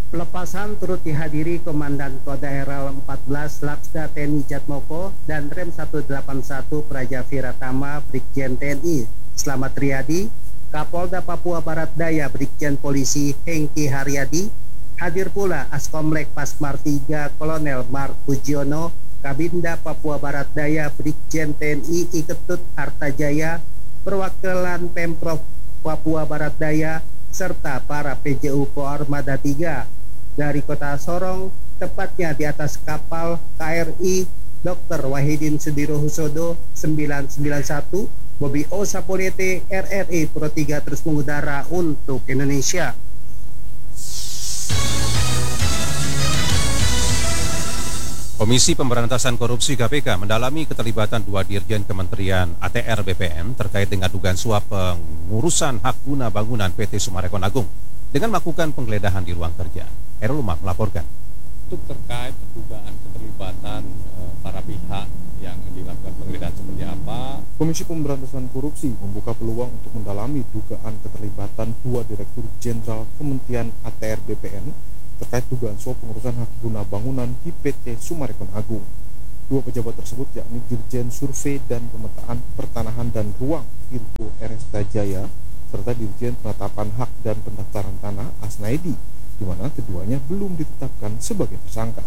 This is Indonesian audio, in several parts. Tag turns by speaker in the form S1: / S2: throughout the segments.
S1: Pelepasan turut dihadiri Komandan Kodaeral 14 Laksda TNI Jatmoko dan Rem 181 Praja Viratama Brigjen TNI Slamet Riyadi, Kapolda Papua Barat Daya Brigjen Polisi Hengki Haryadi, hadir pula Askomlek Pasmar 3 Kolonel Mark Pujiono, Kabinda Papua Barat Daya Brigjen TNI Iketut Artajaya, perwakilan Pemprov Papua Barat Daya, serta para PJU Koarmada 3 dari Kota Sorong, tepatnya di atas kapal KRI Dr. Wahidin Sudirohusodo 991 Bobby O Sapolete RRI Pro 3 terus mengudara untuk Indonesia.
S2: Komisi Pemberantasan Korupsi KPK mendalami keterlibatan 2 Dirjen Kementerian ATR BPN terkait dengan dugaan suap pengurusan hak guna bangunan PT Summarecon Agung dengan melakukan penggeledahan di ruang kerja. Herul Umar melaporkan.
S3: Untuk terkait dugaan keterlibatan para pihak yang dilakukan penggeledahan seperti apa,
S4: Komisi Pemberantasan Korupsi membuka peluang untuk mendalami dugaan keterlibatan 2 Direktur Jenderal Kementerian ATR BPN terkait dugaan suap pengurusan hak guna bangunan di PT Summarecon Agung. 2 pejabat tersebut yakni Dirjen Survei dan Pemetaan Pertanahan dan Ruang Virgo Eresta Jaya serta Dirjen Penetapan Hak dan Pendaftaran Tanah Asnaedi, di mana keduanya belum ditetapkan sebagai tersangka.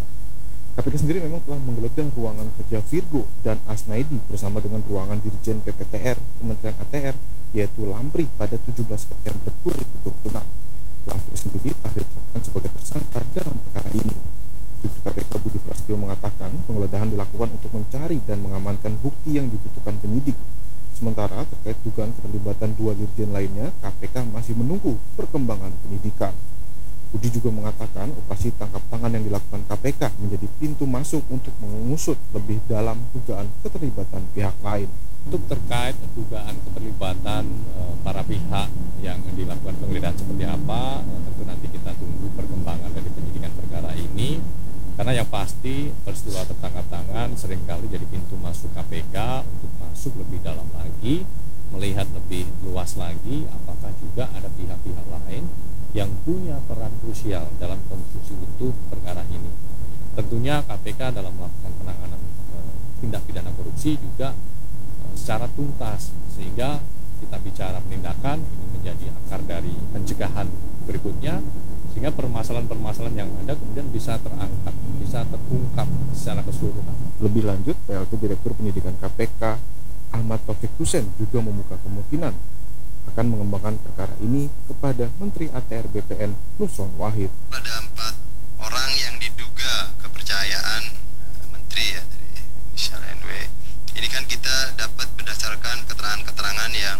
S4: KPK sendiri memang telah menggeledah ruangan kerja Virgo dan Asnaedi bersama dengan ruangan Dirjen PPTR Kementerian ATR yaitu Lampri pada 17 September 2026. Lampri sendiri telah ditetapkan sebagai tersangka dalam perkara ini. Jubir KPK Budi Prasetyo mengatakan penggeledahan dilakukan untuk mencari dan mengamankan bukti yang dibutuhkan penyidik. Sementara terkait dugaan keterlibatan 2 dirjen lainnya, KPK masih menunggu perkembangan penyidikan. Budi juga mengatakan operasi tangkap tangan yang dilakukan KPK menjadi pintu masuk untuk mengusut lebih dalam dugaan keterlibatan pihak lain.
S3: untuk terkait dugaan keterlibatan para pihak yang dilakukan penggeledahan seperti apa, tentu nanti kita tunggu perkembangan dari penyidikan perkara ini. Karena yang pasti peristiwa tertangkap tangan seringkali jadi pintu masuk KPK untuk masuk lebih dalam lagi, melihat lebih luas lagi apakah juga ada pihak-pihak lain yang punya peran krusial dalam konstruksi utuh perkara ini. Tentunya KPK dalam melakukan penanganan tindak pidana korupsi juga secara tuntas, sehingga kita bicara penindakan ini menjadi akar dari pencegahan berikutnya, sehingga permasalahan-permasalahan yang ada kemudian bisa terangkat, bisa terungkap secara keseluruhan.
S4: Lebih lanjut, PLT Direktur Penyidikan KPK Ahmad Taufik Hussein juga membuka kemungkinan akan mengembangkan perkara ini kepada Menteri ATR BPN Nusron Wahid.
S5: Pada 4 orang yang diduga kepercayaan Menteri ya dari inisial NW, ini kan kita dapat berdasarkan keterangan-keterangan yang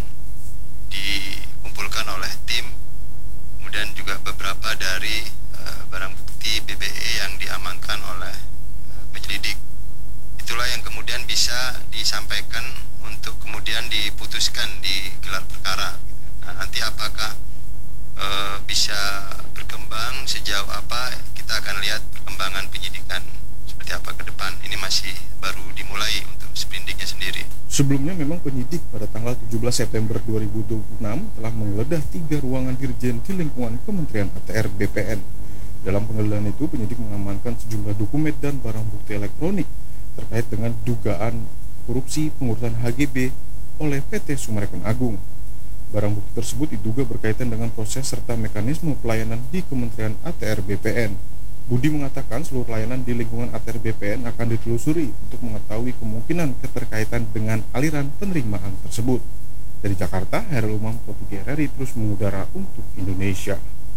S5: dikumpulkan oleh tim, kemudian juga beberapa dari barang bukti BBE yang diamankan oleh penyelidik. Itulah yang kemudian bisa disampaikan untuk kemudian diputuskan di gelar perkara. Nah, nanti apakah bisa berkembang sejauh apa, kita akan lihat perkembangan penyidikan seperti apa ke depan. Ini masih baru dimulai untuk sprindiknya sendiri.
S4: Sebelumnya memang penyidik pada tanggal 17 September 2026 telah menggeledah 3 ruangan dirjen di lingkungan Kementerian ATR BPN. Dalam penggeledahan itu, penyidik mengamankan sejumlah dokumen dan barang bukti elektronik terkait dengan dugaan korupsi pengurusan HGB oleh PT Summarecon Agung. Barang bukti tersebut diduga berkaitan dengan proses serta mekanisme pelayanan di Kementerian ATR BPN. Budi mengatakan seluruh layanan di lingkungan ATR BPN akan ditelusuri untuk mengetahui kemungkinan keterkaitan dengan aliran penerimaan tersebut. Dari Jakarta, Herul Umam, Pro 3 RRI terus mengudara untuk Indonesia.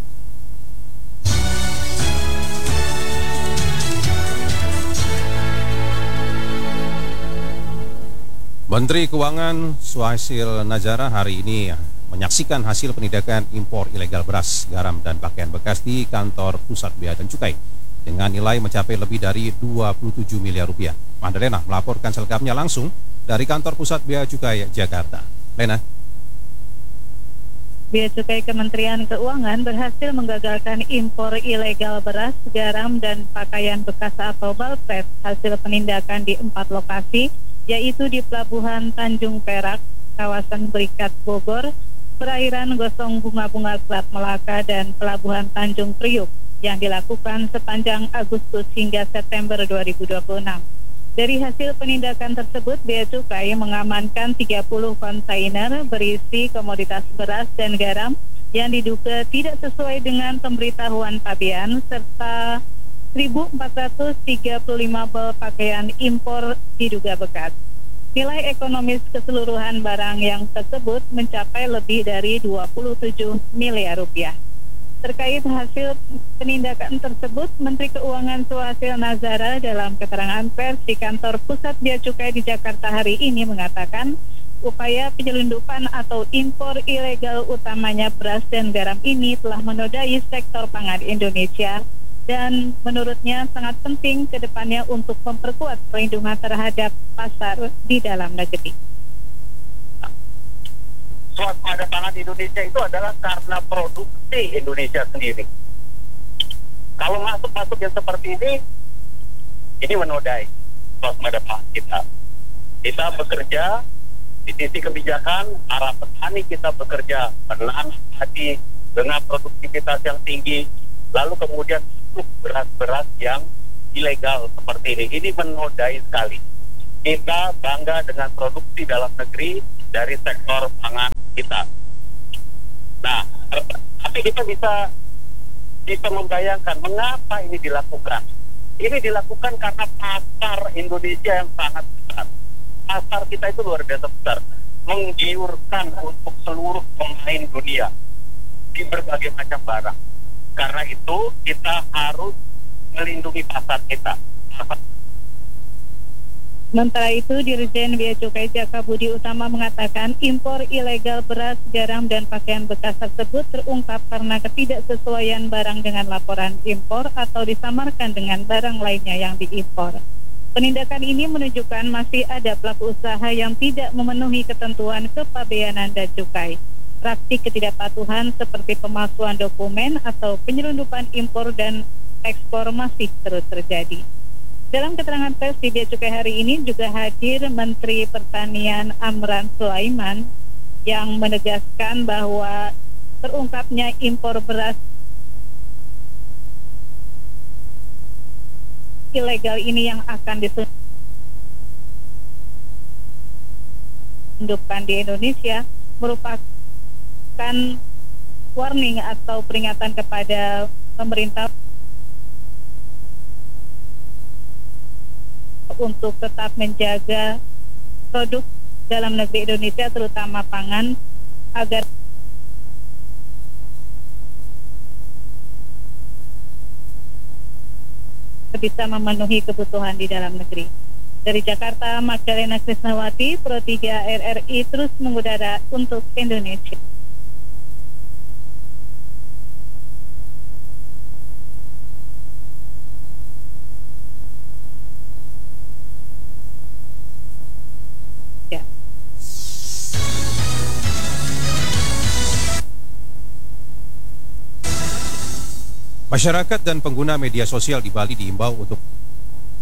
S2: Menteri Keuangan Suhasil Nazara hari ini menyaksikan hasil penindakan impor ilegal beras, garam, dan pakaian bekas di kantor Pusat Bea dan Cukai dengan nilai mencapai lebih dari 27 miliar rupiah. Madalena melaporkan selengkapnya langsung dari kantor Pusat Bea Cukai Jakarta. Lena.
S6: Bea Cukai Kementerian Keuangan berhasil menggagalkan impor ilegal beras, garam, dan pakaian bekas atau balpres hasil penindakan di 4 lokasi, yaitu di Pelabuhan Tanjung Perak, kawasan Berikat Bogor, perairan Gosong Bunga-Bunga Selat Melaka, dan Pelabuhan Tanjung Priuk. yang dilakukan sepanjang Agustus hingga September 2026. Dari hasil penindakan tersebut, Bea Cukai mengamankan 30 kontainer berisi komoditas beras dan garam yang diduga tidak sesuai dengan pemberitahuan pabean serta 1.435 bal pakaian impor diduga bekas. Nilai ekonomis keseluruhan barang yang tersebut mencapai lebih dari 27 miliar rupiah. Terkait hasil penindakan tersebut, Menteri Keuangan Suhasil Nazara dalam keterangan pers di kantor Pusat Bea Cukai di Jakarta hari ini mengatakan upaya penyelundupan atau impor ilegal utamanya beras dan garam ini telah menodai sektor pangan Indonesia dan menurutnya sangat penting ke depannya untuk memperkuat perlindungan terhadap pasar di dalam negeri.
S7: Swasembada pangan Indonesia itu adalah karena produksi Indonesia sendiri. Kalau masuk yang seperti ini menodai swasembada pangan kita. Kita bekerja di sisi kebijakan, para petani kita bekerja menanam padi dengan produktivitas yang tinggi, lalu kemudian masuk beras-beras yang ilegal seperti ini. Ini menodai sekali. Kita bangga dengan produksi dalam negeri dari sektor pangan kita. Nah, tapi kita bisa membayangkan mengapa ini dilakukan. Ini dilakukan karena pasar Indonesia yang sangat besar. Pasar kita itu luar biasa besar, menggiurkan untuk seluruh pemain dunia di berbagai macam barang. Karena itu kita harus melindungi pasar kita.
S6: Sementara itu, Dirjen Bea Cukai Jaka Budi Utama mengatakan impor ilegal beras, garam, dan pakaian bekas tersebut terungkap karena ketidaksesuaian barang dengan laporan impor atau disamarkan dengan barang lainnya yang diimpor. Penindakan ini menunjukkan masih ada pelaku usaha yang tidak memenuhi ketentuan kepabeanan dan cukai. Praktik ketidakpatuhan seperti pemalsuan dokumen atau penyelundupan impor dan ekspor masih terus terjadi. Dalam keterangan pers di Bea Cukai hari ini juga hadir Menteri Pertanian Amran Sulaiman yang menegaskan bahwa terungkapnya impor beras ilegal ini yang akan diselundupkan di Indonesia merupakan warning atau peringatan kepada pemerintah untuk tetap menjaga produk dalam negeri Indonesia terutama pangan agar bisa memenuhi kebutuhan di dalam negeri. Dari Jakarta, Magdalena Krisnawati, Pro 3 RRI terus mengudara untuk Indonesia.
S2: Masyarakat dan pengguna media sosial di Bali diimbau untuk